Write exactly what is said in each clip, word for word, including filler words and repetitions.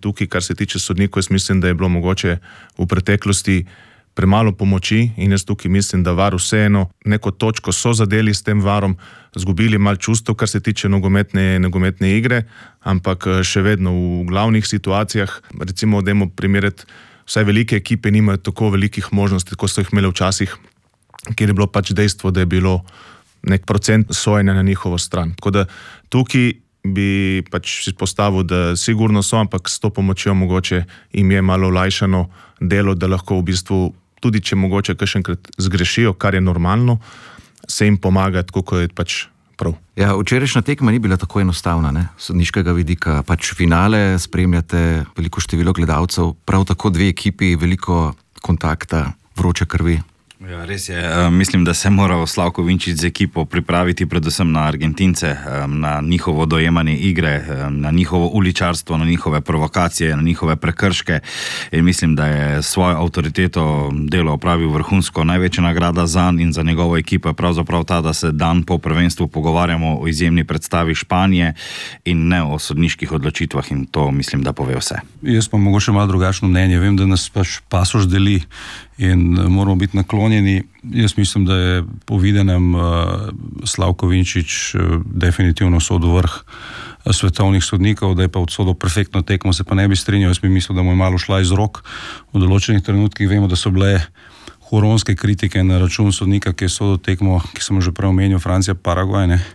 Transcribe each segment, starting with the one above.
tukaj, kar se tiče sodnikov, jaz mislim, da je bilo mogoče v preteklosti premalo pomoči in jaz tukaj mislim, da VAR vseeno neko točko so zadeli s tem VARom, zgubili malo čustev, kar se tiče nogometne, nogometne igre, ampak še vedno v glavnih situacijah, recimo dajmo primerjati, vsaj velike ekipe nimajo tako velikih možnosti, kot so jih imeli včasih, kjer je bilo pač dejstvo, da je bilo nek procent sojenja na njihovo stran. Tako da tukaj bi pač postavil, da sigurno so, ampak s to pomočjo mogoče jim je malo olajšano delo, da lahko v bistvu, tudi če mogoče kakšenkrat zgrešijo, kar je normalno, se jim pomaga, tako kot je pač prav. Ja, včerajšnja tekma ni bila tako enostavna, ne, sodniškega vidika. Pač finale spremljate, veliko število gledalcev, prav tako dve ekipi, veliko kontakta, vroče krvi. Ja, res je. Mislim, da se mora Slavko Vinčić z ekipo pripraviti predvsem na Argentince, na njihovo dojemanje igre, na njihovo uličarstvo, na njihove provokacije, na njihove prekrške in mislim, da je svojo avtoriteto delo opravil vrhunsko. Največja nagrada zanj in za njegovo ekipo je pravzaprav ta, da se dan po prvenstvu pogovarjamo o izjemni predstavi Španije in ne o sodniških odločitvah in to mislim, da pove vse. Jaz pa mogoče malo drugačno mnenje. Vem, da nas pač pasoš deli in moramo biti naklonjeni. Jaz mislim, da je po videnem uh, Slavko Vinčić uh, definitivno sodil vrh uh, svetovnih sodnikov, da je pa odsodil perfektno tekmo, se pa ne bi strinjal. Jaz bi mislil, da mu je malo šla iz rok. V določenih trenutkih vemo, da so bile huronske kritike na račun sodnika, ki je sodil tekmo, ki sem že prej omenil, Francija, Paragvaj, ne.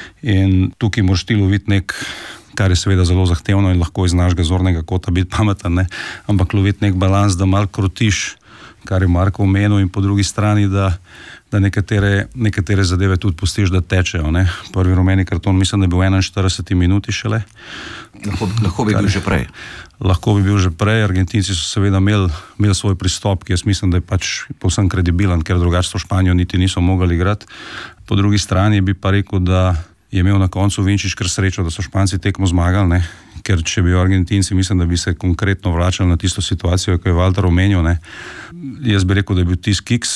In tukaj moraš ti loviti nek, kar je seveda zelo zahtevno in lahko iz našega zornega kota biti pameten, ne, ampak loviti nek balans, da malo krotiš, kar je Marko omenil, in po drugi strani, da, da nekatere, nekatere zadeve tudi pustiš, da tečejo. Ne. Prvi rumeni karton, mislim, da je bil v enainštirideseti minuti šele. Lahko, lahko bi bil že prej. Lahko bi bil že prej. Argentinci so seveda imeli, imeli svoj pristop, ki jaz mislim, da je pač povsem kredibilen, ker drugače v Španijo niti niso mogli igrati. Po drugi strani bi pa rekel, da je imel na koncu Vinčić kar srečo, da so Španci tekmo zmagali, ne? Ker če bi Argentinci, mislim, da bi se konkretno vračali na tisto situacijo, ko je Valter omenil, ne? Jaz bi rekel, da je bil tisk kiks.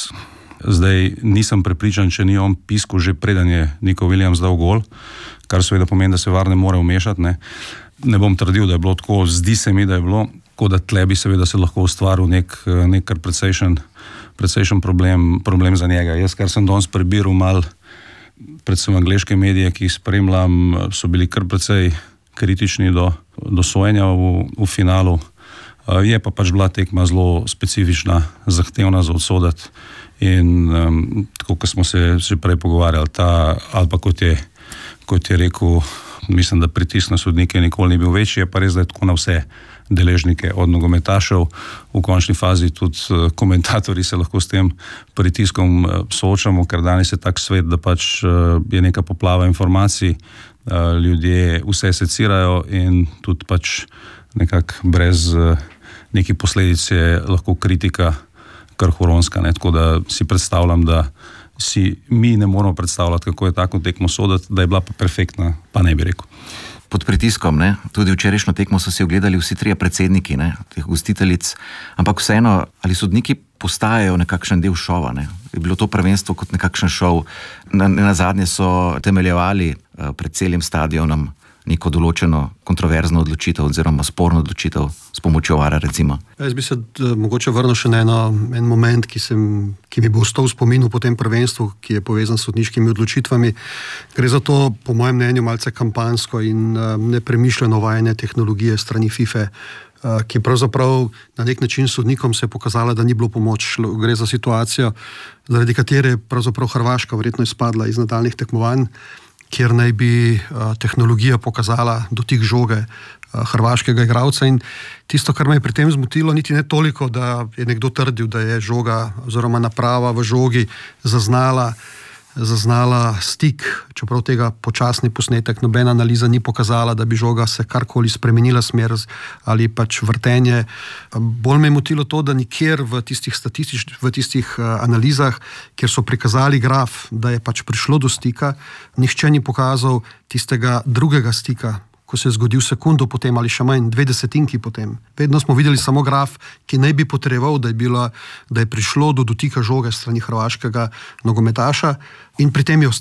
Zdaj nisem prepričan, če ni on piskal že preden je Nico Williams dal gol, kar seveda pomeni, da se VAR ne more vmešati, ne? Ne bom trdil, da je bilo tako, zdi se mi, da je bilo, tako da tle bi seveda se lahko ustvaril nek, nek kar precejšen, precejšen problem, problem za njega. Jaz, kar sem danes prebiral mal, predvsem angleške medije, ki jih spremljam, so bili kar precej kritični do, do sojenja v, v finalu. Je pa pač bila tekma zelo specifična, zahtevna za odsoditi in um, tako, kot smo se že prej pogovarjali, ta, ali pa kot je, kot je rekel, mislim, da pritisk na sodnike nikoli ni bil večji, je pa res, da je tako na vse deležnike, od nogometašev, v končni fazi tudi komentatorji se lahko s tem pritiskom soočamo, ker danes je tak svet, da pač je neka poplava informacij, ljudje vse secirajo in tudi pač nekako brez nekih posledic je lahko kritika kar huronska, ne? Tako da si predstavljam, da si mi ne moramo predstavljati, kako je tako tekmo soditi, da je bila pa perfektna, pa ne bi rekel. Pod pritiskom, ne? Tudi včerajšnjo tekmo so si ogledali vsi trije predsedniki, ne? Teh gostiteljic, ampak vseeno, ali sodniki postajajo nekakšen del šova, ne? Je bilo to prvenstvo kot nekakšen šov, na, na zadnje so temeljevali uh, pred celim stadionom neko določeno kontroverzno odločitev oziroma sporno odločitev s pomočjo vara, recimo. Jaz bi se d, mogoče vrnil še na eno, en moment, ki, sem, ki mi bo ostal v spominu po tem prvenstvu, ki je povezan s sodniškimi odločitvami. Gre za to, po mojem mnenju, malce kampansko in uh, nepremišljeno uvajanje tehnologije strani FIFA, uh, ki pravzaprav na nek način sodnikom se je pokazala, da ni bilo pomoč. Gre za situacijo, zaradi katere pravzaprav Hrvaška verjetno izpadla iz nadaljnjih tekmovanj, kjer naj bi uh, tehnologija pokazala dotik žoge uh, hrvaškega igralca. In tisto, kar me je pri tem zmotilo, niti ne toliko, da je nekdo trdil, da je žoga oziroma naprava v žogi zaznala, zaznala stik, čeprav tega počasni posnetek, nobena analiza ni pokazala, da bi žoga se karkoli spremenila smer ali pač vrtenje. Bolj me je motilo to, da nikjer v tistih statističnih, v tistih uh, analizah, kjer so prikazali graf, da je pač prišlo do stika, nihče ni pokazal tistega drugega stika, ko se je zgodil sekundo potem ali še manj, dve desetinki potem. Vedno smo videli samo graf, ki naj bi potreboval, da je, bila, da je prišlo do dotika žoge strani hrvaškega nogometaša in pri tem je ostalo.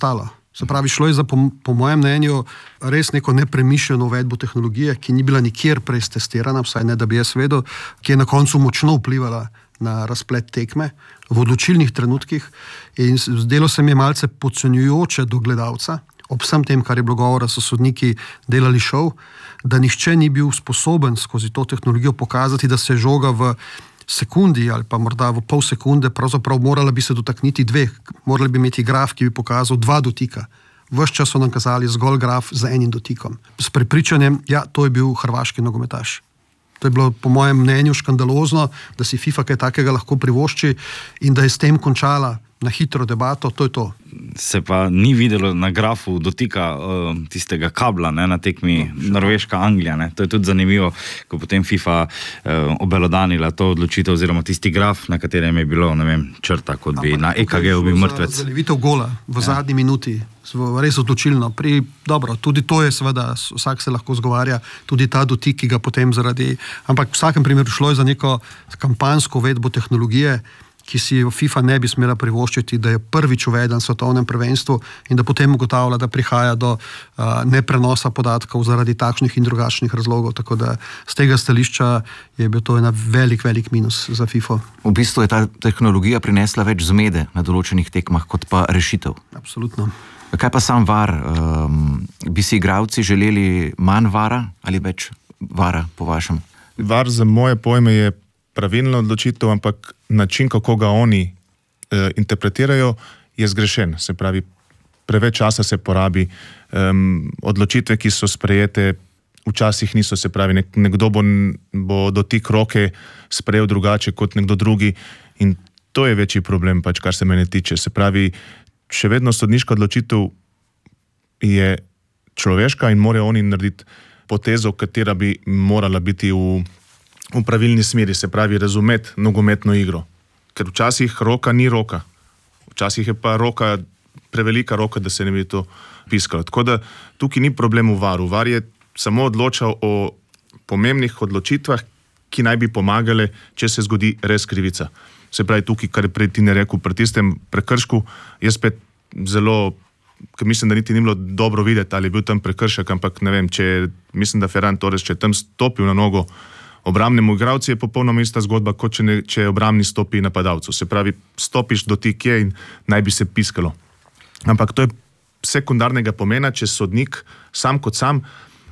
Se pravi, šlo je za, po, po mojem mnenju, res neko nepremišljeno uvedbo tehnologije, ki ni bila nikjer prej testirana, vsaj ne da bi jaz vedel, ki je na koncu močno vplivala na razplet tekme v odločilnih trenutkih in zdelo se mi je malce podcenjujoče do gledalca, ob vsem tem, kar je bilo govora, so sodniki delali šov, da nihče ni bil sposoben skozi to tehnologijo pokazati, da se žoga v sekundi ali pa morda v pol sekunde, pravzaprav morala bi se dotakniti dveh, morali bi imeti graf, ki bi pokazal dva dotika. Ves čas so nam kazali zgolj graf z enim dotikom. S prepričanjem, ja, to je bil hrvaški nogometaš. To je bilo po mojem mnenju škandalozno, da si FIFA kaj takega lahko privošči in da je s tem končala na hitro debato, to je to. Se pa ni videlo na grafu dotika uh, tistega kabla, ne, na tekmi no, Norveška-Anglija. Ne. To je tudi zanimivo, ko potem FIFA uh, obelodanila to odločitev oziroma tisti graf, na katerem je bilo, ne vem, črta, kot bi na E K G-u bi mrtvec. Zalevitev gola v ja. zadnji minuti, res odločilno. Pri, dobro, tudi to je seveda, vsak se lahko zgovarja, tudi ta dotik, ki ga potem zaradi, ampak v vsakem primeru šlo je za neko kampansko uvedbo tehnologije, ki si FIFA ne bi smela privoščiti, da je prvič uveden v svetovnem prvenstvu in da potem ugotavlja, da prihaja do uh, neprenosa podatkov zaradi takšnih in drugačnih razlogov. Tako da z tega stališča je bil to ena velik, velik minus za FIFA. V bistvu je ta tehnologija prinesla več zmede na določenih tekmah kot pa rešitev. Absolutno. Kaj pa sam var? Um, bi si igralci želeli manj vara ali več vara, po vašem? Var za moje pojme je pravilna odločitev, ampak način, kako ga oni eh, interpretirajo, je zgrešen. Se pravi, preveč časa se porabi, um, odločitve, ki so sprejete, včasih niso, se pravi, nek, nekdo bo, bo dotik roke sprejel drugače kot nekdo drugi in to je večji problem, pač, kar se mene tiče. Se pravi, še vedno sodniška odločitev je človeška in morajo oni narediti potezo, katera bi morala biti v v pravilni smeri, se pravi razumeti nogometno igro. Ker včasih roka ni roka. Včasih je pa roka, prevelika roka, da se ne bi to piskalo. Tako da tukaj ni problem v varu. Var je samo odločal o pomembnih odločitvah, ki naj bi pomagale, če se zgodi res krivica. Se pravi tukaj, kar je prej ti ne rekel, pri tistem prekršku, je spet zelo, ker mislim, da niti ni bilo dobro videti, ali je bil tam prekršek, ampak ne vem, če mislim, da Ferran Torres, če je tam stopil na nogo obrambnemu igralcu, je popolnoma ista zgodba, kot če, ne, če obrambni stopi napadalcu. Se pravi, stopiš dotik je in naj bi se piskalo. Ampak to je sekundarnega pomena, če sodnik sam kot sam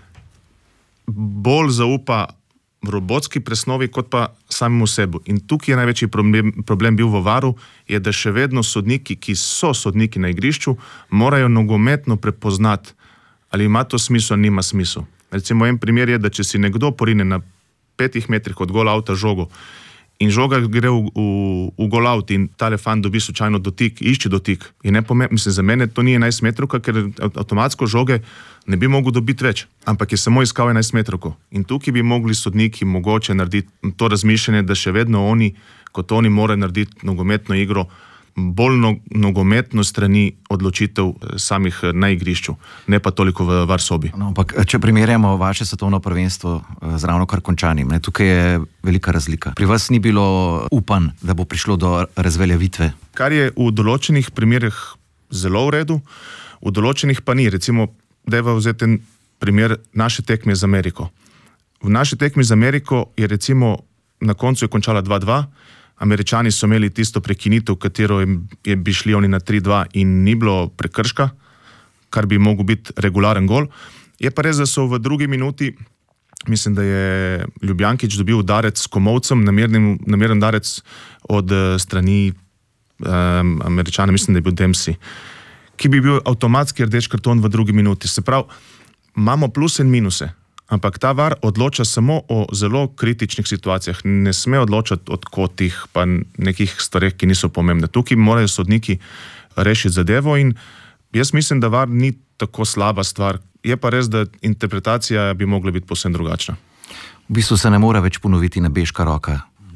bolj zaupa robotski presnovi, kot pa samemu sebi. In tukaj je največji problem, problem bil v varu, je, da še vedno sodniki, ki so sodniki na igrišču, morajo nogometno prepoznati, ali ima to smisel, ali nima smisel. Recimo en primer je, da če si nekdo porine na petih metrih od gol avta žogo in žoga gre v, v, v gol avt in tale fan dobi slučajno dotik, išče dotik. In ne pomem, mislim, za mene to ni enajst metrovka, ker avtomatsko žoge ne bi mogel dobiti več, ampak je samo iskal enajst metrovko. In tukaj bi mogli sodniki mogoče narediti to razmišljanje, da še vedno oni, kot oni morajo narediti nogometno igro, bolj no, nogometno strani odločitev samih na igrišču, ne pa toliko v var sobi. No, ampak če primerjamo vaše svetovno prvenstvo z ravno kar končanim, ne, tukaj je velika razlika. Pri vas ni bilo upanj, da bo prišlo do razveljavitve. Kar je v določenih primerih zelo v redu, v določenih pa ni. Recimo, dajva vzeti en primer naše tekme z Ameriko. V naši tekmi z Ameriko je recimo na koncu je končala dva dva, Američani so imeli tisto prekinitev, katero je, je bi šli oni na tri dva in ni bilo prekrška, kar bi mogel biti regularen gol. Je pa res, da so v drugi minuti, mislim, da je Ljubljankić dobil udarec s komolcem, nameren, nameren udarec od strani um, Američana, mislim, da je bil Dempsey, ki bi bil avtomatski rdeč karton v drugi minuti. Se pravi, imamo plus in minuse. Ampak ta var odloča samo o zelo kritičnih situacijah. Ne sme odločati od kotih, pa nekih stvareh, ki niso pomembne. Tukaj morajo sodniki rešiti zadevo in jaz mislim, da var ni tako slaba stvar. Je pa res, da interpretacija bi mogla biti povsem drugačna. V bistvu se ne mora več ponoviti nebeška roka.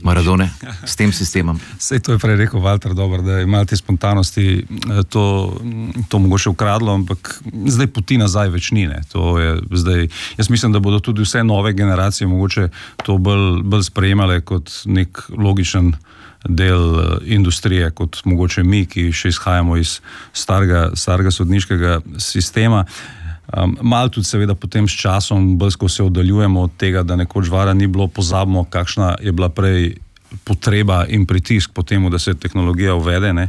Maradone s tem sistemom. Sej to je prej rekel Walter, dobro, da je malo te spontanosti to, to mogoče ukradlo, ampak zdaj poti nazaj več ni. Ne. To je zdaj, jaz mislim, da bodo tudi vse nove generacije mogoče to bolj, bolj sprejemale kot nek logičen del industrije, kot mogoče mi, ki še izhajamo iz starega, starega sodniškega sistema. Um, malo tudi seveda potem s časom, bolj ko se oddaljujemo od tega, da nekoč vara ni bilo, pozabimo, kakšna je bila prej potreba in pritisk po temu, da se tehnologija uvede, ne.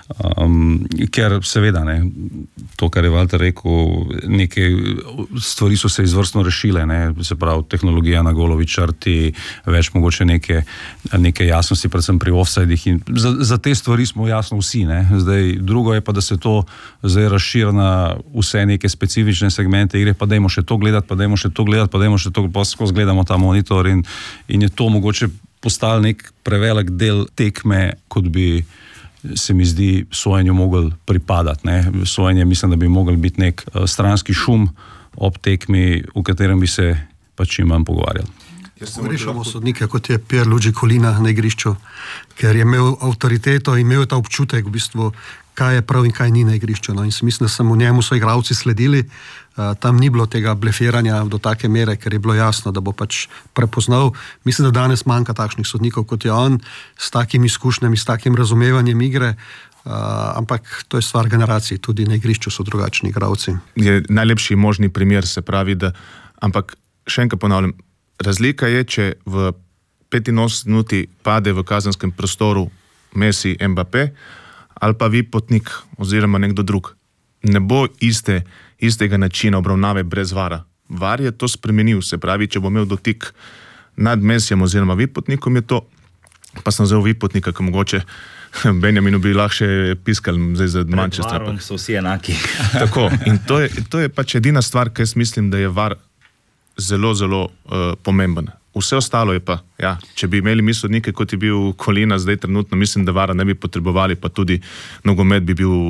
Um, ker seveda, ne, to, kar je Walter rekel, neke stvari so se izvrstno rešile, ne, se pravi, tehnologija na golovi črti, več mogoče neke, neke jasnosti, predvsem pri offsidih in za, za te stvari smo jasno vsi, ne. Zdaj, drugo je pa, da se to zdaj razširi na vse neke specifične segmente igre, pa dajmo še to gledati, pa dajmo še to gledati, pa dajmo še to, pa skozi gledamo ta monitor in, in je to mogoče postal nek prevelik del tekme, kot bi se mi zdi sojenju mogel pripadati. Ne. Sojenje mislim, da bi mogel biti nek uh, stranski šum ob tekmi, v katerem bi se pač čim manj pogovarjali. Rešamo sodnike, kot je Pierluigi Collina na igrišču, ker je imel avtoriteto in imel ta občutek v bistvu, kaj je prav in kaj ni na igrišču. No. In mislim, da samo njemu so igralci sledili, uh, tam ni bilo tega blefiranja do take mere, ker je bilo jasno, da bo pač prepoznal. Mislim, da danes manjka takšnih sodnikov, kot je on, s takimi izkušnjami, s takim razumevanjem igre, uh, ampak to je stvar generacij, tudi na igrišču so drugačni igralci. Je najlepši možni primer, se pravi, da, ampak še enkrat ponavljam, razlika je, če v petinosemdeset minuti pade v kazenskem prostoru Messi, Mbappé, ali pa vi potnik oziroma nekdo drug. Ne bo iste, istega načina obravnave brez vara. Var je to spremenil, se pravi, če bo imel dotik nad Messijem oziroma vipotnikom, je to, pa sem vzel vipotnika, ki mogoče Benjaminu bi lahko še piskal zdaj za Manchester. Pred varom so vsi enaki. Tako, in to je, to je pač edina stvar, ki jaz mislim, da je var zelo, zelo uh, pomemben. Vse ostalo je pa, ja, če bi imeli mi sodnike, kot je bil Collina zdaj trenutno, mislim, da vara ne bi potrebovali, pa tudi nogomet bi bil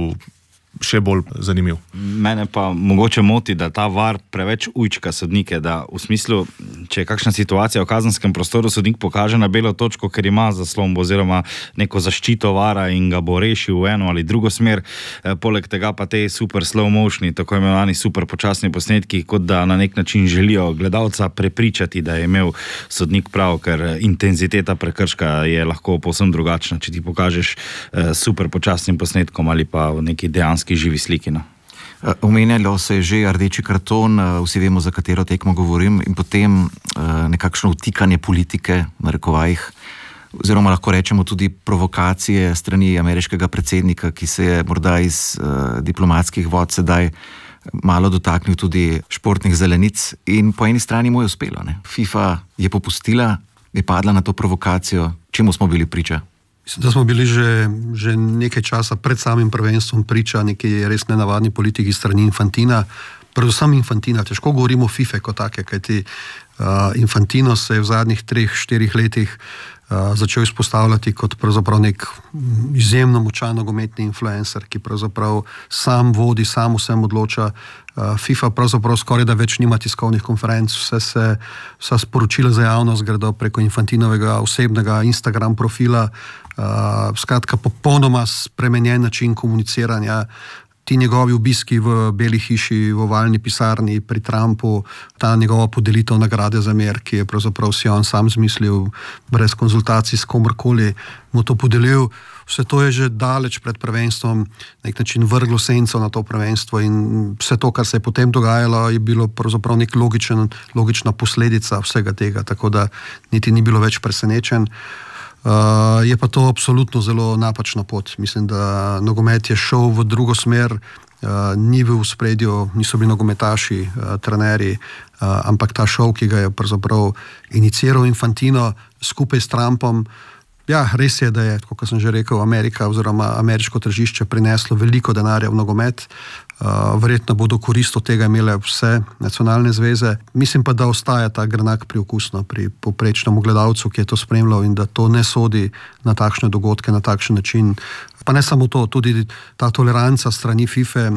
še bolj zanimiv. Mene pa mogoče moti, da ta var preveč ujčka sodnike, da v smislu, če je kakšna situacija v kazenskem prostoru, sodnik pokaže na belo točko, ker ima zaslombo oziroma neko zaščito vara in ga bo rešil v eno ali drugo smer. E, poleg tega pa te super slow motioni, tako imenovani super počasni posnetki, kot da na nek način želijo gledalca prepričati, da je imel sodnik prav, ker intenziteta prekrška je lahko povsem drugačna, če ti pokažeš e, super počasnim posnetkom ali pa v neki dejanski živi sliki. No? Omenjalo se je že rdeči karton, vsi vemo, za katero tekmo govorim, in potem nekakšno vtikanje politike, na rekovajih, oziroma lahko rečemo tudi provokacije strani ameriškega predsednika, ki se je morda iz uh, diplomatskih vod sedaj malo dotaknil tudi športnih zelenic in po eni strani mu je uspelo. Ne? FIFA je popustila, je padla na to provokacijo. Čemu smo bili priča? Mislim, da smo bili že, že nekaj časa pred samim prvenstvom priča neki res nenavadni politiki strani Infantina, predvsem Infantina. Težko govorimo o FIFA kot take, kajti uh, Infantino se je v zadnjih treh, štirih letih uh, začel izpostavljati kot pravzaprav nek izjemno močan nogometni influencer, ki pravzaprav sam vodi, sam vsem odloča. Uh, FIFA pravzaprav skoraj da več nima tiskovnih konferenc, vse se, vsa sporočila za javnost gredo preko Infantinovega osebnega Instagram profila. Uh, skratka, popolnoma spremenjen način komuniciranja. Ti njegovi obiski v Beli hiši, v ovalni pisarni pri Trumpu, ta njegova podelitev nagrade za mir, ki je pravzaprav si on sam zmislil, brez konzultacij s komorkoli mu to podelil. Vse to je že daleč pred prvenstvom nek način vrglo senco na to prvenstvo in vse to, kar se je potem dogajalo, je bilo pravzaprav nek logičen, logična posledica vsega tega, tako da niti ni bilo več presenečen. Uh, je pa to absolutno zelo napačna pot. Mislim, da nogomet je šel v drugo smer, uh, ni bil v spredju, niso bili nogometaši, uh, trenerji, uh, ampak ta šov, ki ga je pravzaprav iniciral Infantino skupaj s Trumpom. Ja, res je, da je, kot sem že rekel, Amerika oziroma ameriško tržišče prineslo veliko denarja v nogomet. Uh, verjetno bodo korist od tega imele vse nacionalne zveze. Mislim pa, da ostaja ta grenak priokusno pri povprečnem gledalcu, ki je to spremljal in da to ne sodi na takšne dogodke, na takšen način. Pa ne samo to, tudi ta toleranca strani FIFA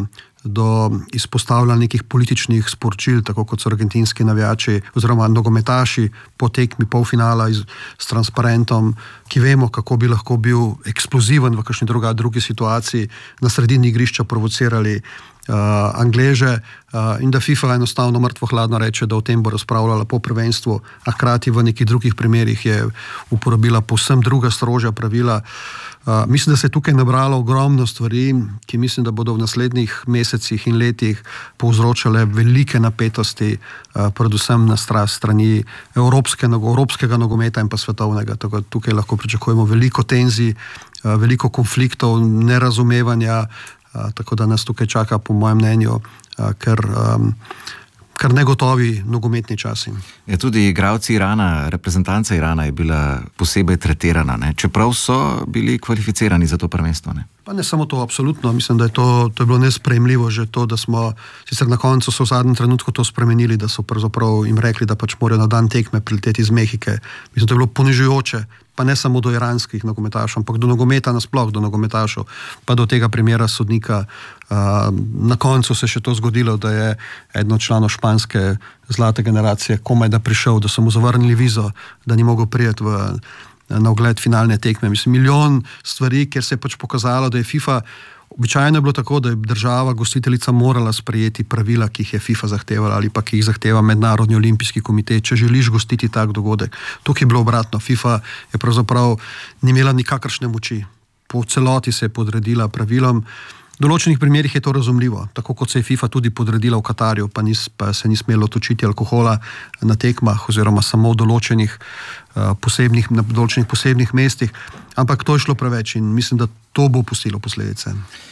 do izpostavljanja nekih političnih sporočil, tako kot so argentinski navijači oziroma nogometaši po tekmi polfinala iz, s transparentom, ki vemo, kako bi lahko bil eksploziven v kakšni druga, drugi situaciji, na sredini igrišča provocirali Uh, Angleže uh, in da FIFA enostavno mrtvo hladno reče, da o tem bo razpravljala po prvenstvu, a hkrati v nekih drugih primerih je uporabila povsem druga strožja pravila. Uh, mislim, da se je tukaj nabralo ogromno stvari, ki mislim, da bodo v naslednjih mesecih in letih povzročale velike napetosti, uh, predvsem na strani evropske, evropskega nogometa in pa svetovnega. Tako, tukaj lahko pričakujemo veliko tenzij, uh, veliko konfliktov, nerazumevanja. Uh, tako da nas tukaj čaka, po mojem mnenju, uh, ker, um, ker negotovi nogometni časi. Je tudi igralci Irana, reprezentanca Irana je bila posebej tretirana, ne? Čeprav so bili kvalificirani za to prvenstvo. Ne? Pa ne samo to, absolutno. Mislim, da je to, to je bilo nesprejemljivo že to, da smo, sicer na koncu so v zadnjem trenutku to spremenili, da so pravzaprav jim rekli, da pač morajo na dan tekme prileteti iz Mehike. Mislim, da je bilo ponižujoče, pa ne samo do iranskih nogometašov, ampak do nogometa nasploh, do nogometašov, pa do tega primera sodnika. Uh, na koncu se je še to zgodilo, da je eden od članov španske zlate generacije komaj da prišel, da so mu zavrnili vizo, da ni mogel prijeti v, na ogled finalne tekme. Mislim, milijon stvari, kjer se je pač pokazalo, da je FIFA, običajno je bilo tako, da je država gostiteljica morala sprejeti pravila, ki jih je FIFA zahtevala ali pa ki jih zahteva Mednarodni olimpijski komitej, če želiš gostiti tak dogodek. Tukaj je bilo obratno. FIFA je pravzaprav ni imela nikakršne moči. Po celoti se je podredila pravilom. V določenih primerih je to razumljivo, tako kot se je FIFA tudi podredila v Katarju, pa, nis, pa se ni smelo točiti alkohola na tekmah oziroma samo v določenih, uh, posebnih, na določenih posebnih mestih, ampak to je šlo preveč in mislim, da to bo pustilo posledice.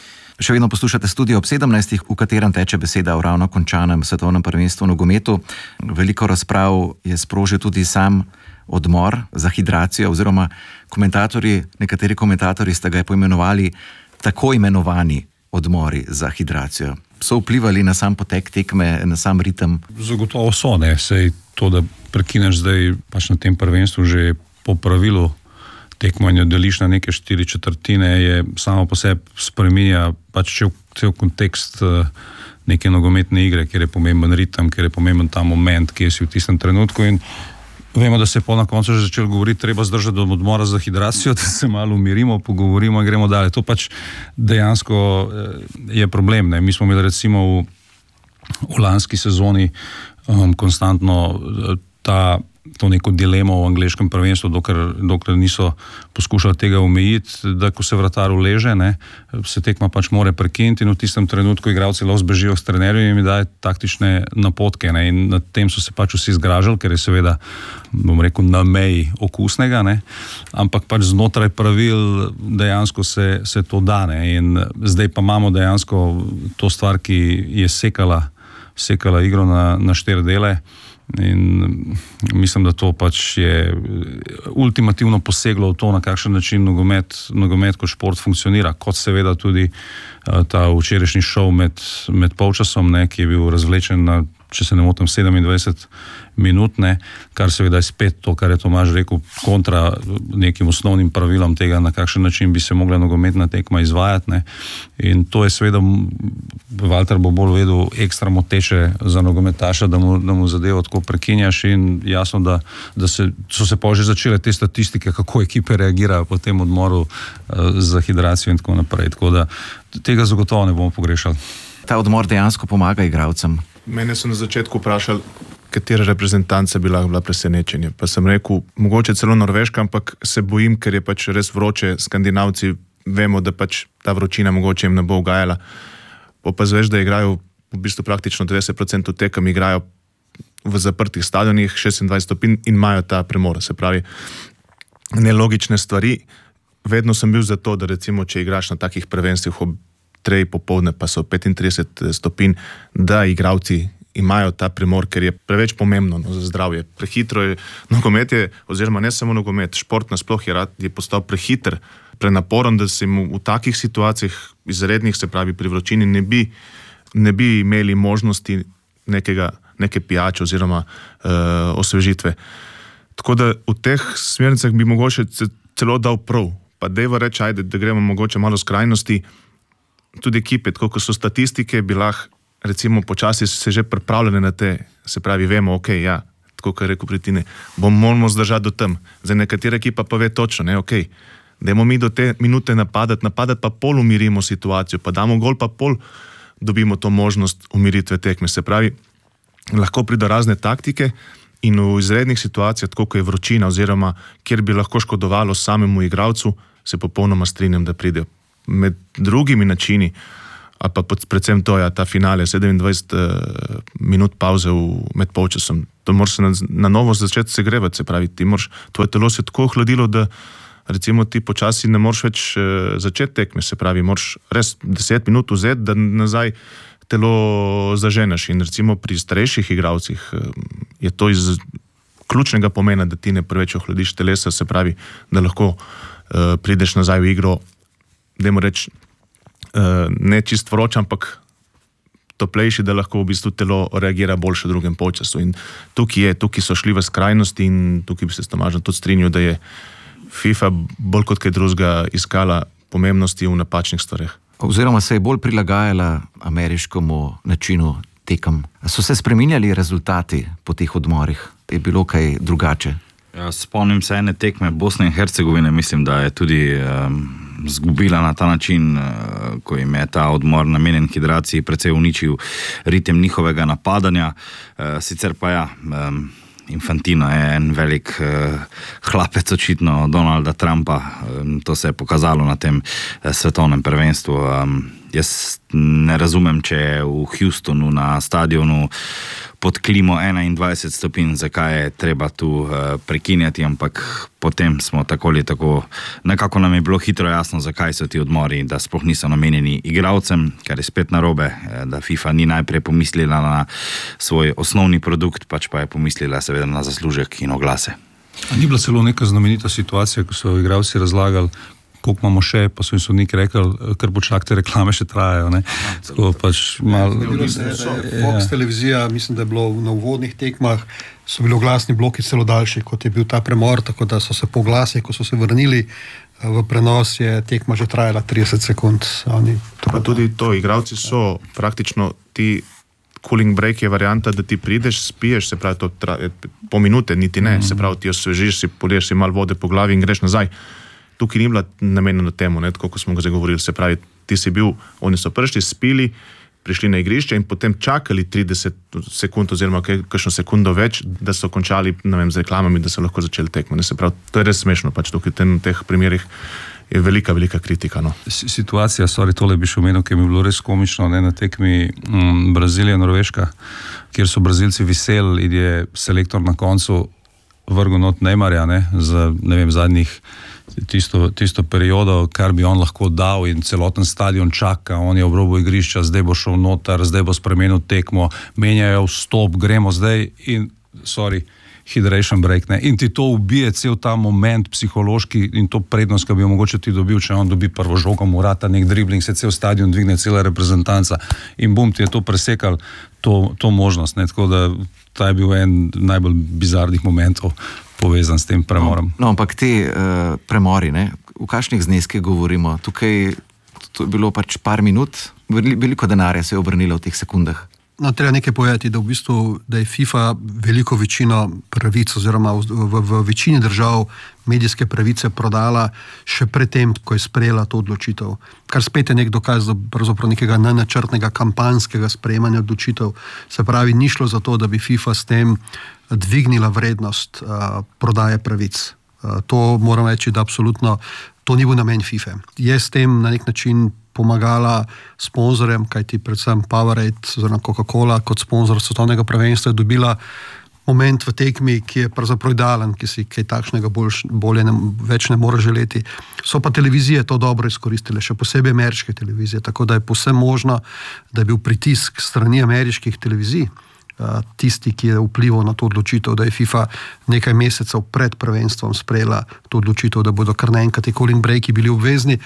Še vedno poslušate Studio ob sedemnajstih, v katerem teče beseda o ravno končanem svetovnem prvenstvu v nogometu. Veliko razprav je sprožil tudi sam odmor za hidracijo oziroma komentatorji, nekateri komentatorji sta ga poimenovali tako imenovani odmori za hidracijo. So vplivali na sam potek tekme, na sam ritem? Zagotovo so, ne. Sej to, da prekineš zdaj pač na tem prvenstvu že po pravilu tekmovanja deliš na neke štiri četrtine, je samo po sebi spreminja pač cel, cel kontekst neke nogometne igre, kjer je pomemben ritem, kjer je pomemben ta moment, kjer si v tistem trenutku in vemo, da se je po na koncu že začelo govoriti, treba zdržati do odmora za hidracijo, da se malo umirimo, pogovorimo in gremo dalje. To pač dejansko je problem. Ne? Mi smo imeli recimo v, v lanski sezoni um, konstantno ta, to neko dilemo v angleškem prvenstvu, dokler, dokler niso poskušali tega omejiti, da ko se vratar uleže, ne, se tekma pač more prekiniti in v tistem trenutku igralci lahko zbežijo s trenerjem in jim daje taktične napotke. Ne, in nad tem so se pač vsi zgražali, ker je seveda, bom rekel, na meji okusnega, ne, ampak pač znotraj pravil dejansko se, se to da. Ne, in zdaj pa imamo dejansko to stvar, ki je sekala, sekala igro na, na štiri dele. In mislim, da to pač je ultimativno poseglo v to, na kakšen način nogomet, nogomet kot šport funkcionira, kot seveda tudi uh, ta včerajšnji šov med, med polčasom, ne, ki je bil razvlečen na, če se ne motim, sedemindvajset minut, ne, kar seveda je spet to, kar je Tomaž rekel, kontra nekim osnovnim pravilom tega, na kakšen način bi se mogla nogometna tekma izvajati. Ne. In to je seveda, Valter bo bolj vedel, ekstra moteče za nogometaša, da mu, da mu zadevo tako prekinjaš in jasno, da, da se, so se pa že začele te statistike, kako ekipe reagirajo po tem odmoru uh, za hidracijo in tako naprej. Tako da tega zagotovo ne bomo pogrešali. Ta odmor dejansko pomaga igralcem. Mene so na začetku vprašali, katere reprezentance bi lahko bila presenečenje. Pa sem rekel, mogoče celo Norveška, ampak se bojim, ker je pač res vroče. Skandinavci vemo, da pač ta vročina mogoče jim ne bo ugajala. Pa zveš, da igrajo v bistvu praktično devetdeset procentov tekem igrajo v zaprtih stadionih, šestindvajset stopinj in imajo ta premor. Se pravi, nelogične stvari. Vedno sem bil za to, da recimo, če igraš na takih prvenstvih ob trej popoldne, pa so petintrideset stopinj, da igralci imajo ta premor, ker je preveč pomembno no, za zdravje. Prehitro je, nogomet je, oziroma ne samo nogomet, šport nasploh je, rad, je postal prehiter, prenaporen, da se mu v takih situacijah izrednih, se pravi pri vročini, ne bi, ne bi imeli možnosti nekega, neke pijače oziroma uh, osvežitve. Tako da v teh smernicah bi mogoče celo dal prav. Pa dejva reči, ajde, da gremo mogoče malo skrajnosti. tudi ekipe, tako kot so statistike, bi lahko recimo počasi se že pripravljene na te, se pravi, vemo, ok, ja, tako kot je rekel Pritine, bomo moramo zdržati do tam. Za nekatera ekipa pa ve točno, ne, ok, dajmo mi do te minute napadati, napadati pa pol umirimo situacijo, pa damo gol, pa pol dobimo to možnost umiritve tekme. Se pravi, lahko pride razne taktike in v izrednih situacijah, tako kot je vročina oziroma kjer bi lahko škodovalo samemu igralcu, se popolnoma strinjam, da pride. Med drugimi načini, a pa predvsem to, ja, ta finale, sedemindvajset uh, minut pauze v, med polčasom, to moraš se na, na novo začeti segrevati, se pravi, ti moraš, tvoje telo se tako ohladilo, da recimo ti počasi ne moreš več uh, začeti tekme, se pravi, moraš res deset minut vzeti, da nazaj telo zaženeš. In recimo pri starejših igralcih uh, je to iz ključnega pomena, da ti ne preveč ohladiš telesa, se pravi, da lahko uh, prideš nazaj v igro, dajmo reči, uh, ne čist vroč, ampak toplejši, da lahko v bistvu telo reagira boljše v drugem polčasu. In tukaj je, tukaj so šli v skrajnosti in tukaj bi se s Tomažem tudi strinjal, da je FIFA bolj kot kaj drugega iskala pomembnosti v napačnih stvareh. Oziroma se je bolj prilagajala ameriškemu načinu tekem. So se spreminjali rezultati po teh odmorih? Je bilo kaj drugače? Ja, spomnim se ene tekme Bosne in Hercegovine, mislim, da je tudi um, zgubila na ta način, uh, ko jim je ta odmor namenjen hidraciji precej uničil ritem njihovega napadanja. Uh, sicer pa ja, um, Infantino je en velik uh, hlapec očitno Donalda Trumpa, um, to se je pokazalo na tem uh, svetovnem prvenstvu. Um, jaz ne razumem, če je v Houstonu na stadionu pod klimo enaindvajset stopinj, zakaj je treba tu uh, prekinjati, ampak potem smo tako ali tako, nekako nam je bilo hitro jasno, zakaj so ti odmori, da sploh niso namenjeni igralcem, kar je spet narobe, da FIFA ni najprej pomislila na svoj osnovni produkt, pač pa je pomislila seveda na zaslužek in oglase. A ni bila celo neka znamenita situacija, ko so igralci razlagali, koliko imamo še, pa so jim sodniki rekli, kar počakajte, reklame še trajajo. Ne? Tako pač malo... Fox televizija, mislim, da je bilo na uvodnih tekmah, so bili oglasni bloki celo daljši, kot je bil ta premor, tako da so se po oglasih, ko so se vrnili v prenos, je tekma že trajala trideset sekund. Oni, pa tudi to, igralci so praktično ti cooling break je varianta, da ti prideš, spiješ, se pravi, to traje po minute, niti ne, se pravi, ti osvežiš, si poliješ si malo vode po glavi in greš nazaj. Tukaj ni bila namenjena temu, ne, tako kot smo ga zdaj govorili, se pravi, ti si bil, oni so prišli, spili, prišli na igrišče in potem čakali trideset sekund oziroma kakšno sekundo več, da so končali, ne vem, z reklamami, da so lahko začeli tekmo. Se pravi, to je res smešno, pač tukaj v teh primerih je velika, velika kritika. No. Situacija, sorry, tole bi še omenil, ki mi je bilo res komično, ne, na tekmi um, Brazilija-Norveška, kjer so Brazilci viseli in je selektor na koncu vrgel not Neymarja, ne, za, ne vem, zadnjih Tisto, tisto periodo, kar bi on lahko dal in celoten stadion čaka, on je ob robu igrišča, zdaj bo šel noter, zdaj bo spremenil tekmo, menjajo vstop, gremo zdaj in, sorry, hydration break, ne, in ti to ubije cel ta moment psihološki in to prednost, ki bi jo mogoče ti dobil, če on dobi prvo žogo, mu vrata nek dribling, se cel stadion dvigne, cela reprezentanca in bum, ti je to presekal, to, to možnost, ne, tako da ta je bil en najbolj bizarnih momentov povezan s tem premorom. No, no ampak te uh, premori, ne, v kakšnih zneskih govorimo? Tukaj to je bilo pač par minut, veliko denarja se je obrnilo v teh sekundah. No, treba nekaj povedati, da v bistvu, da je FIFA veliko večino pravic oziroma v, v, v večini držav medijske pravice prodala še predtem, ko je sprejela to odločitev. Kar spet je nek dokaz, da pravzaprav nekega nenačrtnega kampanskega sprejemanja odločitev. Se pravi, ni šlo za to, da bi FIFA s tem dvignila vrednost uh, prodaje pravic. Uh, to moram reči, da absolutno to ni bil namen FIFA. Je s tem na nek način pomagala sponzorjem, kajti predvsem Powerade oziroma Coca-Cola kot sponzor svetovnega prvenstva je dobila moment v tekmi, ki je pravzaprav idealen, ki si kaj takšnega bolj, bolje ne, več ne more želeti. So pa televizije to dobro izkoristile, še posebej ameriške televizije, tako da je povsem možno, da je bil pritisk strani ameriških televizij tisti, ki je vplival na to odločitev, da je FIFA nekaj mesecev pred prvenstvom sprejela to odločitev, da bodo kar naenkrat ti cooling breaki bili obvezni.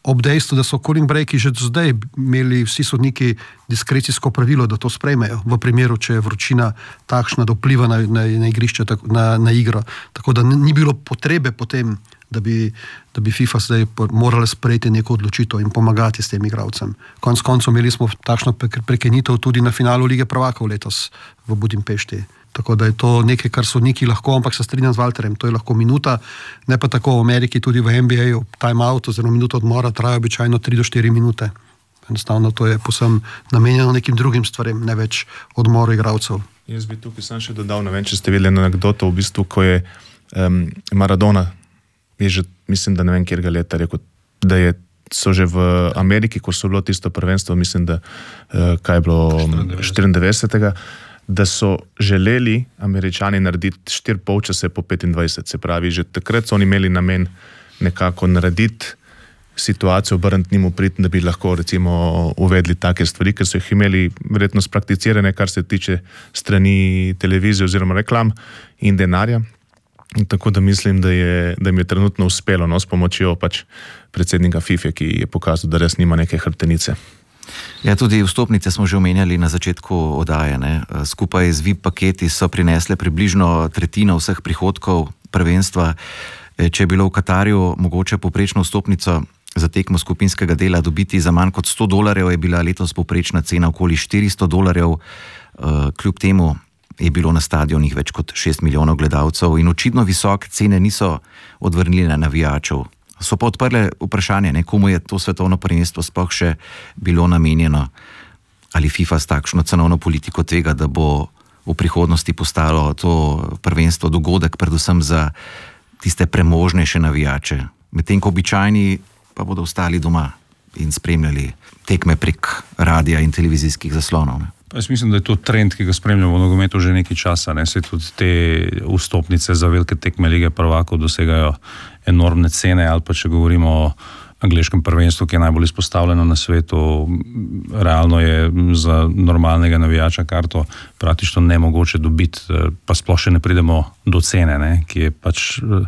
ob dejstvu, da so cooling breaki že do zdaj imeli vsi sodniki diskrecijsko pravilo, da to sprejmejo, v primeru, če je vročina takšna, da vpliva na, na, na igrišče, na, na igro. Tako da ni bilo potrebe potem, da bi, da bi FIFA zdaj morala sprejeti neko odločitev in pomagati s tem igralcem. Konec koncev imeli smo takšno prekinitev tudi na finalu Lige prvakov letos v Budimpešti. Tako da je to nekaj, kar sodniki lahko, ampak se strinjam z Valterjem, to je lahko minuta, ne pa tako v Ameriki, tudi v N B A-ju, time-out oziroma minuta odmora traja običajno tri do štiri minute. Enostavno to je posem namenjeno nekim drugim stvarem, ne več odmoru igralcev. Jaz bi tukaj sam še dodal, ne vem, če ste videli anekdoto, v bistvu, ko je um, Maradona, je že, mislim, da ne vem, kjerga leta rekel, da je, so že v Ameriki, ko so bilo tisto prvenstvo, mislim, da uh, kaj je bilo štiriindevetdesetega, da so želeli Američani narediti štiri polčase po petindvajset, se pravi, že takrat so oni imeli namen nekako narediti situacijo, obrniti njim uprit, da bi lahko recimo uvedli take stvari, ker so jih imeli verjetno sprakticirane, kar se tiče strani televizije oziroma reklam in denarja. In tako da mislim, da, je, da jim je trenutno uspelo, no, s pomočjo pač predsednika FIFA, ki je pokazal, da res nima neke hrbtenice. Ja, tudi vstopnice smo že omenjali na začetku oddaje, ne. Skupaj z V I P paketi so prinesle približno tretjino vseh prihodkov prvenstva. Če je bilo v Katarju mogoče povprečno vstopnico za tekmo skupinskega dela dobiti za manj kot sto dolarjev, je bila letos povprečna cena okoli štiristo dolarjev. Kljub temu je bilo na stadionih več kot šest milijonov gledalcev in očitno visoke cene niso odvrnile navijačev. So pa odprle vprašanje, ne, komu je to svetovno prvenstvo sploh še bilo namenjeno. Ali FIFA s takšno cenovno politiko tvega, da bo v prihodnosti postalo to prvenstvo dogodek predvsem za tiste premožnejše navijače. Medtem ko običajni pa bodo ostali doma in spremljali tekme prek radija in televizijskih zaslonov. Ne. Jaz mislim, da je to trend, ki ga spremljamo v nogometu že nekaj časa. Ne. Se tudi te vstopnice za velike tekme Lige prvakov dosegajo enormne cene, ali pa če govorimo o angleškem prvenstvu, ki je najbolj izpostavljeno na svetu, realno je za normalnega navijača karto praktično nemogoče dobiti, pa sploh še ne pridemo do cene, ne, ki je pač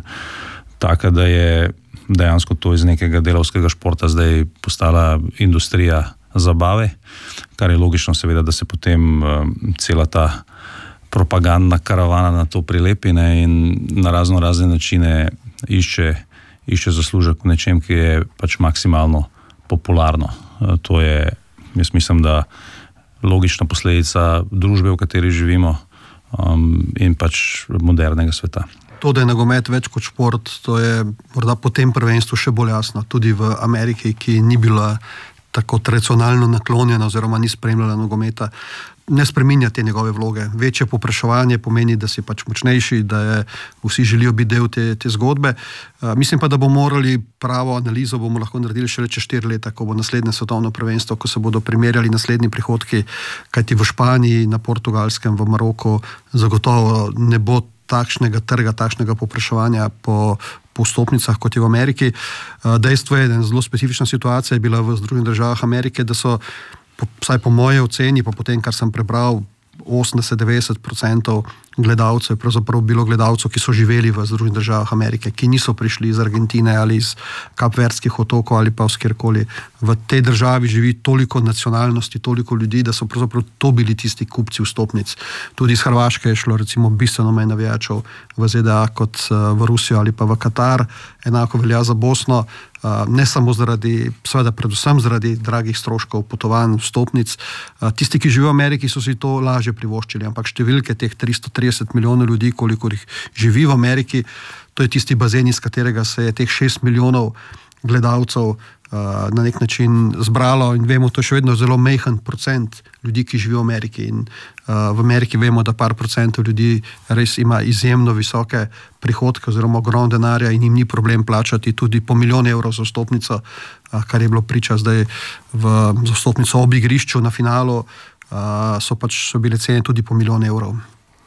taka, da je dejansko to iz nekega delavskega športa zdaj postala industrija zabave, kar je logično seveda, da se potem uh, cela ta propagandna karavana na to prilepi, ne, in na razno razne načine išče, išče zaslužek v nečem, ki je pač maksimalno popularno. Uh, to je, jaz mislim, da logična posledica družbe, v kateri živimo, um, in pač modernega sveta. To, da je nogomet več kot šport, to je morda po tem prvenstvu še bolj jasno. Tudi v Ameriki, ki ni bila tako tradicionalno naklonjena oziroma ni spremljala nogometa, ne spreminja te njegove vloge. Večje povpraševanje pomeni, da si pač močnejši, da je, vsi želijo biti del te, te zgodbe. Uh, mislim pa, da bomo morali pravo analizo bomo lahko naredili še čez štiri leta, ko bo naslednje svetovno prvenstvo, ko se bodo primerjali naslednji prihodki, kajti v Španiji, na Portugalskem, v Maroku zagotovo ne bo takšnega trga, takšnega povpraševanja po, po vstopnicah, kot je v Ameriki. Dejstvo je, da je zelo specifična situacija je bila v Združenih državah Amerike, da so, vsaj po moje oceni, pa potem, kar sem prebral, osemdeset do devetdeset odstotkov gledalcev je pravzaprav bilo gledalcev, ki so živeli v Združenih državah Amerike, ki niso prišli iz Argentine ali iz Kapverdskih otokov ali pa kjerkoli. V tej državi živi toliko nacionalnosti, toliko ljudi, da so pravzaprav to bili tisti kupci vstopnic. Tudi iz Hrvaške je šlo recimo bistveno manj navijačev v Z D A kot v Rusijo ali pa v Katar. Enako velja za Bosno. Ne samo zaradi, seveda predvsem zaradi dragih stroškov potovanj, vstopnic. Tisti, ki živijo v Ameriki, so si to lažje privoščili, ampak številke teh tristo trideset milijonov ljudi, kolikor jih živi v Ameriki, to je tisti bazen, iz katerega se je teh šest milijonov gledalcev na nek način zbralo in vemo, to je še vedno zelo majhen procent ljudi, ki živijo v Ameriki in uh, v Ameriki vemo, da par procentov ljudi res ima izjemno visoke prihodke oziroma ogromno denarja in jim ni problem plačati tudi po milijon evrov za vstopnico, uh, kar je bilo priča zdaj v, za vstopnico ob igrišču na finalu, uh, so pač so bile cene tudi po milijon evrov.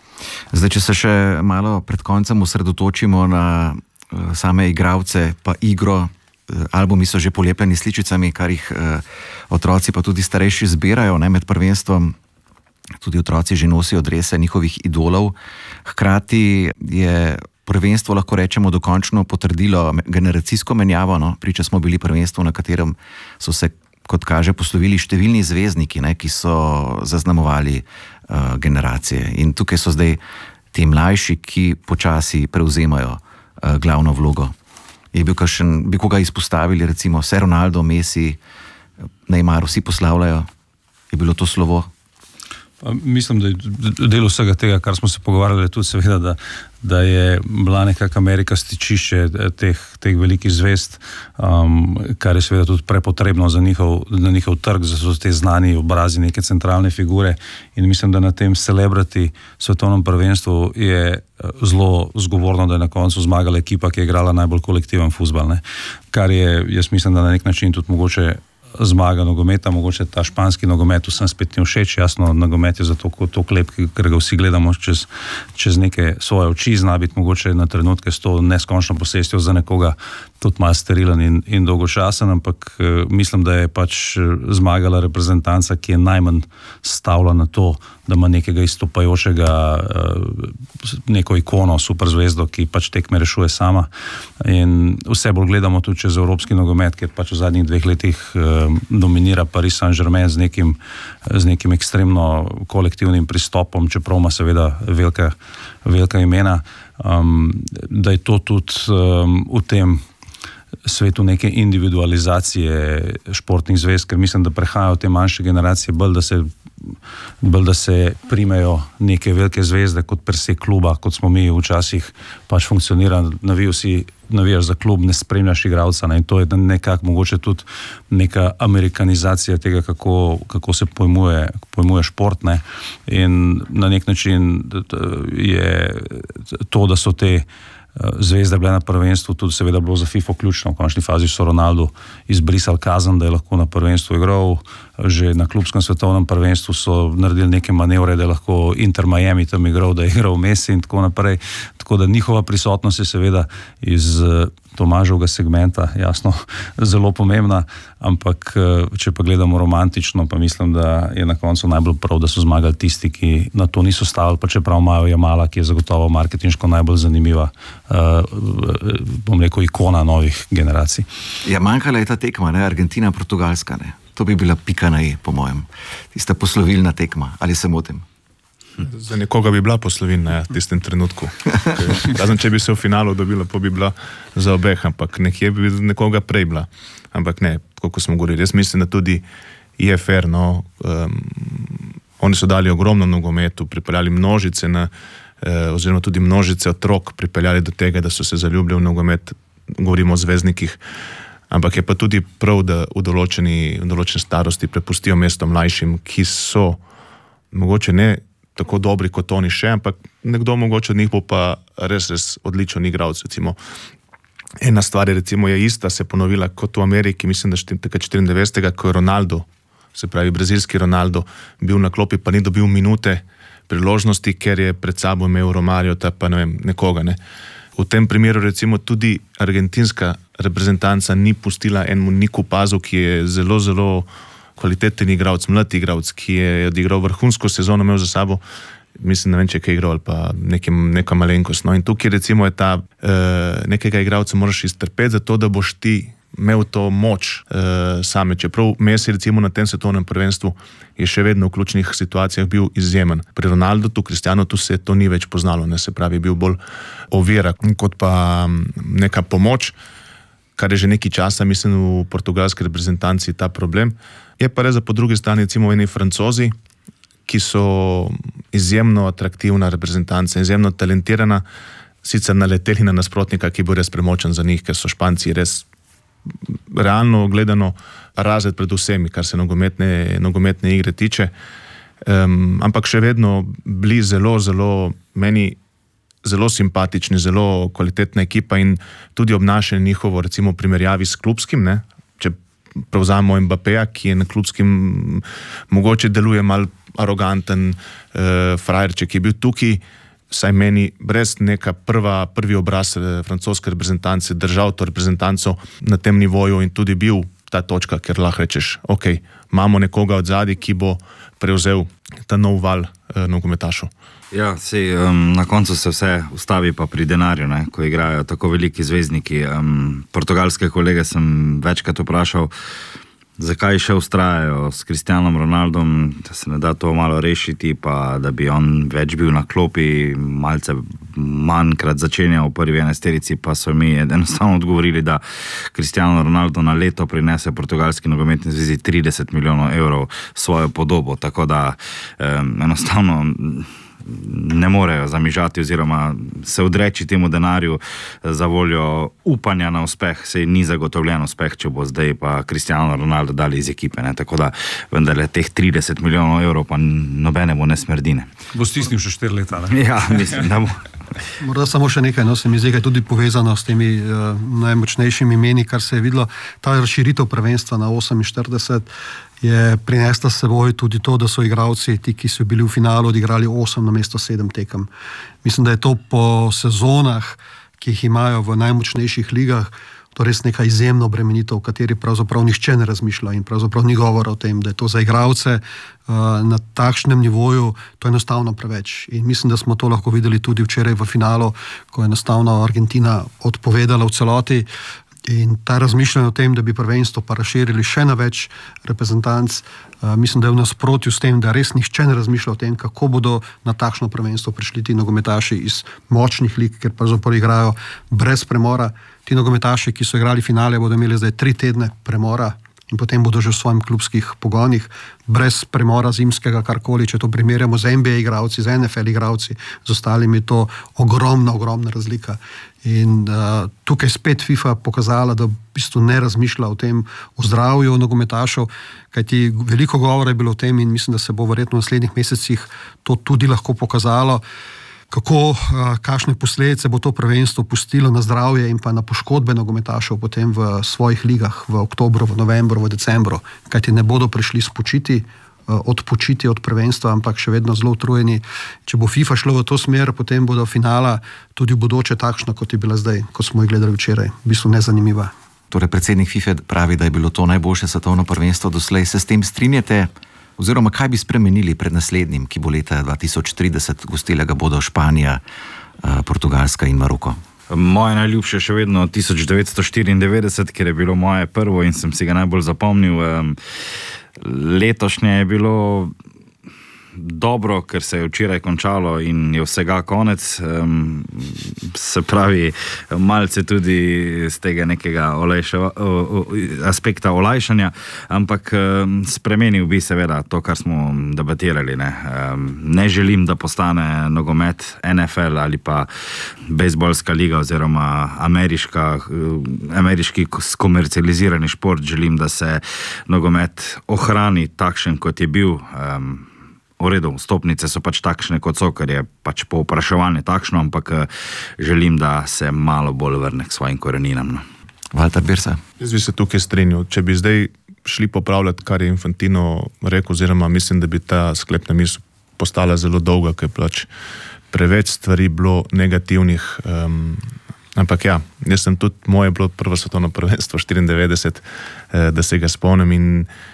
Zdaj, če se še malo pred koncem osredotočimo na uh, same igralce pa igro. Albumi so že polepljeni s sličicami, kar jih eh, otroci pa tudi starejši zbirajo, ne, med prvenstvom. Tudi otroci že nosijo drese njihovih idolov. Hkrati je prvenstvo lahko rečemo dokončno potrdilo generacijsko menjavo, no? Priča smo bili prvenstvu, na katerem so se, kot kaže, poslovili številni zvezdniki, ne? Ki so zaznamovali uh, generacije. In tukaj so zdaj ti mlajši, ki počasi prevzemajo uh, glavno vlogo. Je bil kakšen, bi koga izpostavili, recimo vse Ronaldo, Messi, Neymar, vsi poslavljajo? Je bilo to slovo? Mislim, da je del vsega tega, kar smo se pogovarjali, tudi seveda, da, da je bila nekako Amerika stičišče teh, teh velikih zvezd, um, kar je seveda tudi prepotrebno za njihov, na njihov trg, za so te znani obrazi, neke centralne figure, in mislim, da na tem celebrity svetovnem prvenstvu je zelo zgovorno, da je na koncu zmagala ekipa, ki je igrala najbolj kolektiven fuzbal, ne? Kar je, jaz mislim, da na nek način tudi mogoče zmaga nogometa, mogoče ta španski nogomet vsem spet ni všeč, jasno, nogomet je zato toliko lep, ker ga vsi gledamo čez, čez neke svoje oči, zna biti mogoče na trenutke s to neskončno posestjo za nekoga tudi malo sterilen in, in dolgočasen, ampak eh, mislim, da je pač zmagala reprezentanca, ki je najmanj stavila na to, da ima nekega istopajočega eh, neko ikono, superzvezdo, ki pač tekme rešuje sama, in vse bolj gledamo tudi čez evropski nogomet, ker pač v zadnjih dveh letih eh, dominira Paris Saint-Germain z nekim, z nekim ekstremno kolektivnim pristopom, čeprav ima seveda velika, velika imena, um, da je to tudi um, v tem svetu neke individualizacije športnih zvez, ker mislim, da prehajajo te manjše generacije bolj, da se bolj, da se primejo neke velike zvezde kot per se kluba, kot smo mi včasih pač funkcionira, navijo si, navijaš za klub, ne spremljaš igralca, ne? In to je nekako mogoče tudi neka amerikanizacija tega, kako, kako se pojmuje, pojmuje šport, ne? In na nek način je to, da so te zvezde bile na prvenstvu, tudi seveda bilo za FIFA ključno. V končni fazi so Ronaldo izbrisali kazen, da je lahko na prvenstvu igral. Že na klubskem svetovnem prvenstvu so naredili neke manevre, da je lahko Inter Miami tam igral, da je igral Messi in tako naprej. Tako da njihova prisotnost je seveda iz Tomaževega segmenta, jasno, zelo pomembna, ampak če pa gledamo romantično, pa mislim, da je na koncu najbolj prav, da so zmagali tisti, ki na to niso stavili, pa čeprav imajo Jamala, ki je zagotovo marketinško najbolj zanimiva, uh, bom rekel, ikona novih generacij. Ja, manjkala je ta tekma, ne? Argentina-Portugalska, ne? To bi bila pika na i, po mojem. Tista poslovilna tekma, ali se motim? Za nekoga bi bila poslovilna, ja, v tistem trenutku. Razen, če bi se v finalu dobila, pa bi bila za obeh, ampak nekje bi nekoga prej bila. Ampak ne, kako smo govorili, jaz mislim, da tudi je fair, no, um, oni so dali ogromno nogometu, pripeljali množice na, eh, oziroma tudi množice otrok pripeljali do tega, da so se zaljubili v nogomet, govorimo o zvezdnikih, ampak je pa tudi prav, da v določeni, v določeni starosti prepustijo mesto mlajšim, ki so mogoče ne tako dobri kot oni še, ampak nekdo mogoče od njih bo pa res, res odličen igralec. Recimo, ena stvar je, recimo, je ista, se ponovila kot v Ameriki, mislim, da štiriindevetdesetega, ko je Ronaldo, se pravi brazilski Ronaldo, bil na klopi, pa ni dobil minute priložnosti, ker je pred sabo imel Romario, ta pa ne vem, nekoga, ne. V tem primeru recimo tudi argentinska reprezentanca ni pustila enemu Niku Pazu, ki je zelo, zelo kvaliteten igralec, mlad igralec, ki je odigral vrhunsko sezono, imel za sabo, mislim, ne vem, če je kaj igral, ali pa nekim, neka malenkost. No, in tukaj recimo je ta, uh, nekega igralca moraš iztrpeti za to, da boš ti imel to moč uh, same. Čeprav Messi recimo na tem svetovnem prvenstvu je še vedno v ključnih situacijah bil izjemen. Pri Ronaldu, tu Cristiano, tu se to ni več poznalo, ne, se pravi, bil bolj ovira, kot pa neka pomoč, kar je že nekaj časa, mislim, v portugalski reprezentanci ta problem. Je pa res, da po drugi strani recimo eni Francozi, ki so izjemno atraktivna reprezentanca, izjemno talentirana, sicer naleteli na nasprotnika, ki bo res premočen za njih, ker so Španci res realno gledano razred pred vsemi, kar se nogometne, nogometne igre tiče. Um, ampak še vedno bili zelo, zelo meni zelo simpatični, zelo kvalitetna ekipa in tudi obnašanje njihovo, recimo v primerjavi s klubskim, ne, če prevzamemo Mbappeja, ki je na klubskim mogoče deluje mal aroganten eh, frajerček, ki je bil tukaj, saj meni brez neka prva, prvi obraz eh, francoske reprezentance držal to reprezentanco na tem nivoju in tudi bil ta točka, ker lahko rečeš, ok, imamo nekoga od zadaj, ki bo prevzel ta nov val eh, nogometašov. Ja, sej, um, na koncu se vse ustavi pa pri denarju, ne, ko igrajo tako veliki zvezdniki. Um, portugalske kolege sem večkrat vprašal, zakaj še ustrajajo s Cristianom Ronaldom, da se ne da to malo rešiti, pa da bi on več bil na klopi, malce manjkrat začenjal v prvi enajsterici, pa so mi enostavno odgovorili, da Cristiano Ronaldo na leto prinese portugalski nogometni zvezi trideset milijonov evrov svojo podobo, tako da um, enostavno ne morejo zamižati oziroma se odreči temu denarju za voljo upanja na uspeh. Sej ni zagotovljen uspeh, če bo zdaj pa Cristiano Ronaldo dali iz ekipe, ne? Tako da vendarle teh trideset milijonov evrov pa nobenemu ne smrdine. Bo stisnil še štiri leta, ne? Ja, mislim, da bo. Morda samo še nekaj, no, se mi zdi, da je tudi povezano s temi uh, najmočnejšimi imeni, kar se je videlo. Ta razširitev prvenstva na oseminštirideset je prinesla s seboj tudi to, da so igralci, ti, ki so bili v finalu, odigrali osem namesto sedem tekem. Mislim, da je to po sezonah, ki jih imajo v najmočnejših ligah, to res neka izjemna obremenitev, v kateri pravzaprav nihče ne razmišlja in pravzaprav ni govora o tem, da je to za igralce uh, na takšnem nivoju, to je enostavno preveč. In mislim, da smo to lahko videli tudi včeraj v finalu, ko je enostavno Argentina odpovedala v celoti. In ta razmišljanje o tem, da bi prvenstvo pa razširili še na več reprezentanc, uh, mislim, da je v nasprotju s tem, da res nihče ne razmišlja o tem, kako bodo na takšno prvenstvo prišli ti nogometaši iz močnih lig, ker pravzaprav igrajo brez premora. Ti nogometaši, ki so igrali finale, bodo imeli zdaj tri tedne premora in potem bodo že v svojim klubskih pogonih, brez premora zimskega, karkoli, če to primerjamo z N B A igravci, z N F L igravci, z ostalimi, je to ogromna, ogromna razlika. In uh, tukaj spet FIFA pokazala, da v bistvu ne razmišlja o tem, o zdravju nogometašev, kajti veliko govora je bilo o tem in mislim, da se bo verjetno v naslednjih mesecih to tudi lahko pokazalo, kako, kakšne posledice bo to prvenstvo pustilo na zdravje in pa na poškodbe nogometašev potem v svojih ligah v oktobru, v novembru, v decembru, kajti ne bodo prišli spočiti, odpočiti od prvenstva, ampak še vedno zelo utrujeni. Če bo FIFA šlo v to smer, potem bodo finala tudi v bodoče takšna, kot je bila zdaj, ko smo jih gledali včeraj. V bistvu nezanimiva. Torej, predsednik FIFA pravi, da je bilo to najboljše svetovno prvenstvo doslej. Se s tem strinjate? Oziroma, kaj bi spremenili pred naslednjim, ki bo leta dva tisoč trideset, gostila ga bodo Španija, Portugalska in Maroko? Moje najljubše še vedno tisoč devetsto štiriindevetdeset, ker je bilo moje prvo in sem si ga najbolj zapomnil. Letošnje je bilo dobro, ker se je včeraj končalo in je vsega konec. Um, se pravi, malce tudi z tega nekega olajša, aspekta olajšanja, ampak um, spremenil bi seveda to, kar smo debatirali. Ne, um, ne želim, da postane nogomet N F L ali pa bejzbolska liga oziroma ameriška, ameriški skomercializirani šport. Želim, da se nogomet ohrani takšen, kot je bil. Um, V redu, stopnice so pač takšne, kot so, ker je pač povpraševanje takšno, ampak želim, da se malo bolj vrne k svojim koreninam. No. Walter Birsa. Jaz bi se tukaj strinjal. Če bi zdaj šli popravljati, kar je Infantino rekel, oziroma mislim, da bi ta sklepna misel postala zelo dolga, ker pač preveč stvari bilo negativnih. Um, ampak ja, jaz sem tudi, moje bilo prvo svetovno prvenstvo štiriindevetdeset, eh, da se ga spomnim in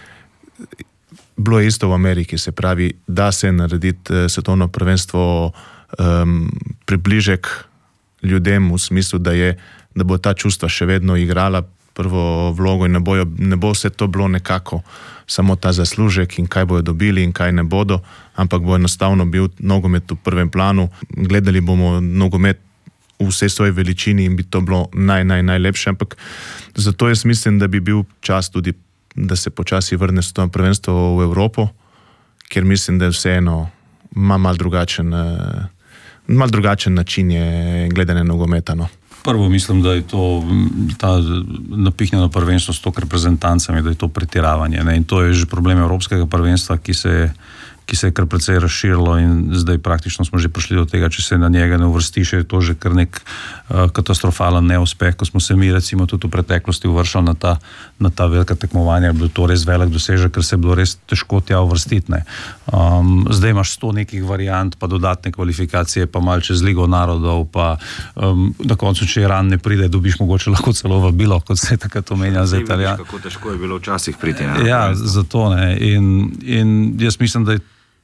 bilo je isto v Ameriki, se pravi, da se narediti svetovno prvenstvo um, približek ljudem v smislu, da, je, da bo ta čustva še vedno igrala prvo vlogo in ne, bojo, ne bo vse to bilo nekako samo ta zaslužek in kaj bojo dobili in kaj ne bodo, ampak bo enostavno bil nogomet v prvem planu. Gledali bomo nogomet v vsej svoji veličini in bi to bilo naj, naj, najlepše, ampak zato jaz mislim, da bi bil čas tudi da se počasi vrne svetovno prvenstvo v Evropo, ker mislim, da je vseeno ima mal drugačen, mal drugačen način je gledanje nogometa. No. Prvo mislim, da je to ta napihnjeno prvenstvo s to reprezentancami, da je to pretiravanje. Ne? In to je že problem evropskega prvenstva, ki se je ki se je kar precej razširilo in zdaj praktično smo že prišli do tega, če se na njega ne uvrstiš, je to že kar nek uh, katastrofalen neuspeh, ko smo se mi recimo tudi v preteklosti uvršali na ta, na ta velika tekmovanja, je bilo to res velik dosežek, ker se je bilo res težko tja uvrstiti. Um, zdaj imaš sto nekih variant, pa dodatne kvalifikacije, pa malo čez Ligo narodov, pa um, na koncu, če Iran ne pride, dobiš mogoče lahko celo vabilo, kot se je takrat omenjal za Italijan. Kako težko je bilo včasih priti. Ne? Ja, zato ne. In, in jaz mislim, da je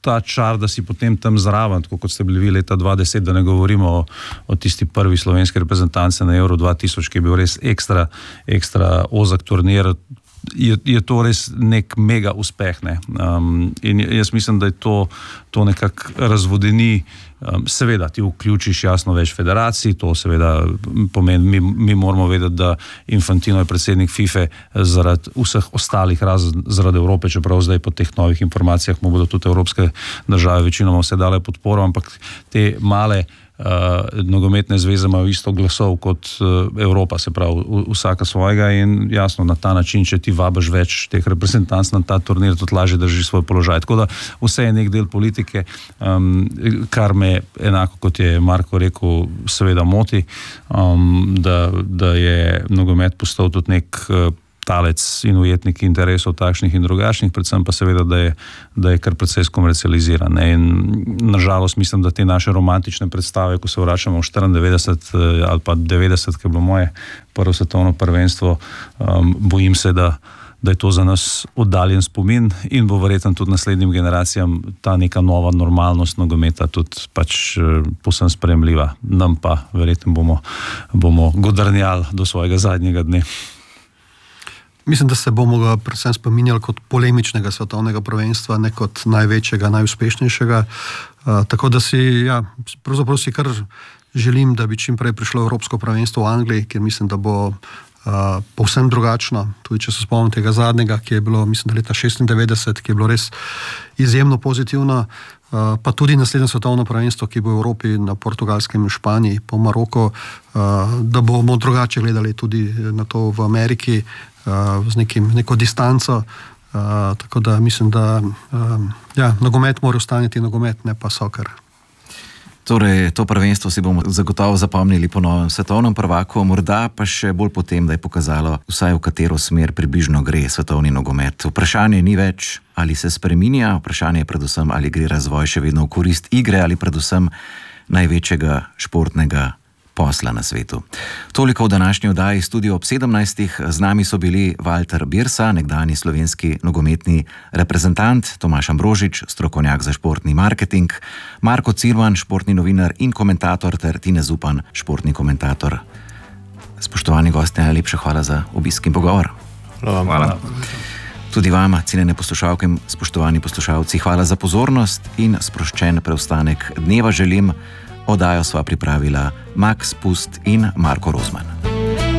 ta čar, da si potem tam zraven, tako kot ste bili vi leta dva tisoč deset, da ne govorimo o, o tisti prvi slovenski reprezentanci na Euro dva tisoč, ki je bil res ekstra, ekstra ozak turnir, je, je to res nek mega uspeh. Ne? Um, in jaz mislim, da je to, to nekako razvodeni. Um, seveda, ti vključiš jasno več federacij, to seveda pomeni, mi, mi moramo vedeti, da Infantino je predsednik FIFA zaradi vseh ostalih, razen zaradi Evrope, čeprav zdaj po teh novih informacijah mu bodo tudi evropske države večinoma vse dale podporo, ampak te male Uh, nogometne zveze imajo isto glasov kot uh, Evropa, se pravi vsaka svojega in jasno na ta način, če ti vabiš več teh reprezentanc na ta turnir, tudi lažje drži svoj položaj. Tako da vse je nek del politike, um, kar me enako kot je Marko rekel, seveda moti, um, da, da je nogomet postal tudi nek uh, talec in ujetnik interesov takšnih in drugačnih, predvsem pa seveda, da je, da je kar precej skomercializiran. In nažalost mislim, da te naše romantične predstave, ko se vračamo v štiriindevetdeset ali pa devetdeset, ki je bilo moje prvo svetovno prvenstvo, um, bojim se, da, da je to za nas oddaljen spomin in bo verjetno tudi naslednjim generacijam ta neka nova normalnost nogometa tudi pač povsem sprejemljiva. Nam pa verjetno bomo, bomo godrnjali do svojega zadnjega dne. Mislim, da se bomo ga predvsem spominjali kot polemičnega svetovnega prvenstva, ne kot največjega, najuspešnejšega. Uh, tako da si, ja, pravzaprav si kar želim, da bi čim prej prišlo Evropsko prvenstvo v Angliji, ker mislim, da bo uh, povsem drugačno. Tudi če se spomnim tega zadnjega, ki je bilo, mislim, da leta šestindevetdeset, ki je bilo res izjemno pozitivno. Uh, pa tudi naslednje svetovno prvenstvo, ki bo v Evropi, na Portugalskem in Španiji, po Maroku, uh, da bomo drugače gledali tudi na to v Ameriki, uh, z nekim, neko distanco. Uh, tako da mislim, da um, ja, nogomet mora ostaniti nogomet, ne pa soccer. Torej, to prvenstvo si bomo zagotovo zapomnili po novem svetovnem prvaku, morda pa še bolj potem, da je pokazalo vsaj v katero smer približno gre svetovni nogomet. Vprašanje ni več, ali se spreminja, vprašanje je predvsem, ali gre razvoj še vedno v korist igre ali predvsem največjega športnega posla na svetu. Toliko v današnji oddaji Studio ob sedemnajstih. Z nami so bili Valter Birsa, nekdanji slovenski nogometni reprezentant, Tomaž Ambrožič, strokovnjak za športni marketing, Marko Cirman, športni novinar in komentator, ter Tine Zupan, športni komentator. Spoštovani gostje, najlepša hvala za obisk in pogovor. Hvala. hvala. Tudi vama, cenjene poslušalke in spoštovani poslušalci, hvala za pozornost in sproščen preostanek dneva želim. Oddajo sva pripravila Max Pust in Marko Rozman.